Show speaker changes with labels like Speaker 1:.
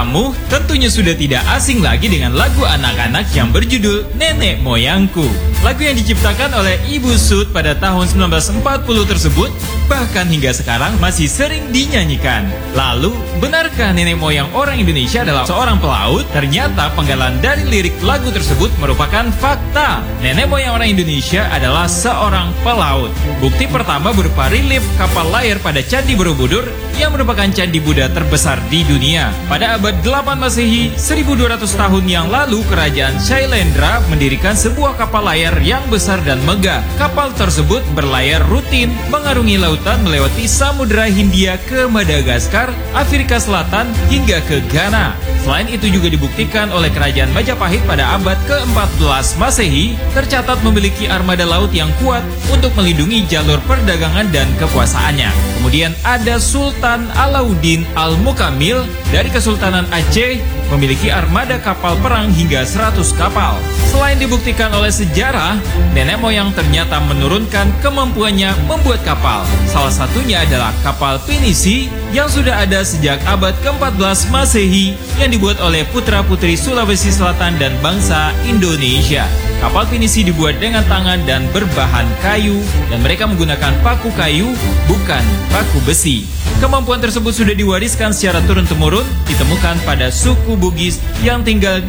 Speaker 1: Kamu tentunya sudah tidak asing lagi dengan lagu anak-anak yang berjudul Nenek Moyangku. Lagu yang diciptakan oleh Ibu Sud pada tahun 1940 tersebut bahkan hingga sekarang masih sering dinyanyikan. Lalu, benarkah nenek moyang orang Indonesia adalah seorang pelaut? Ternyata penggalan dari lirik lagu tersebut merupakan fakta. Nenek moyang orang Indonesia adalah seorang pelaut. Bukti pertama berupa relief kapal layar pada Candi Borobudur yang merupakan candi Buddha terbesar di dunia. Pada abad 8 Masehi, 1200 tahun yang lalu, kerajaan Shailendra mendirikan sebuah kapal layar yang besar dan megah. Kapal tersebut berlayar rutin mengarungi lautan melewati Samudra Hindia ke Madagaskar, Afrika Selatan hingga ke Ghana. Selain itu juga dibuktikan oleh kerajaan Majapahit pada abad ke-14 Masehi tercatat memiliki armada laut yang kuat untuk melindungi jalur perdagangan dan kekuasaannya. Kemudian ada Sultan Alauddin Al-Mukamil dari Kesultanan Aceh memiliki armada kapal perang hingga 100 kapal. Selain dibuktikan oleh sejarah, nenek moyang ternyata menurunkan kemampuannya membuat kapal. Salah satunya adalah kapal pinisi yang sudah ada sejak abad ke-14 Masehi yang dibuat oleh putra-putri Sulawesi Selatan dan bangsa Indonesia. Kapal pinisi dibuat dengan tangan dan berbahan kayu, dan mereka menggunakan paku kayu, bukan paku besi. Kemampuan tersebut sudah diwariskan secara turun-temurun, ditemukan pada suku Bugis yang tinggal di